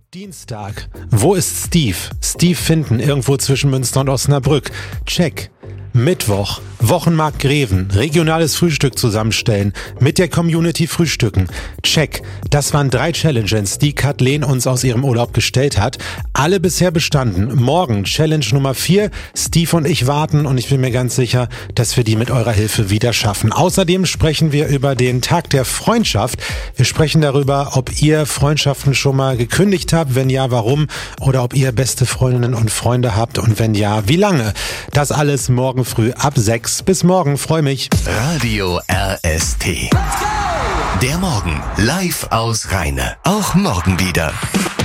Dienstag. Wo ist Steve? Steve finden, irgendwo zwischen Münster und Osnabrück. Check. Mittwoch. Wochenmarkt Greven. Regionales Frühstück zusammenstellen. Mit der Community frühstücken. Check. Das waren 3 Challenges, die Kathleen uns aus ihrem Urlaub gestellt hat. Alle bisher bestanden. Morgen Challenge Nummer 4. Steve und ich warten und ich bin mir ganz sicher, dass wir die mit eurer Hilfe wieder schaffen. Außerdem sprechen wir über den Tag der Freundschaft. Wir sprechen darüber, ob ihr Freundschaften schon mal gekündigt habt. Wenn ja, warum? Oder ob ihr beste Freundinnen und Freunde habt und wenn ja, wie lange? Das alles morgen früh ab 6. Bis morgen, freue mich. Radio RST. Der Morgen live aus Rheine. Auch morgen wieder.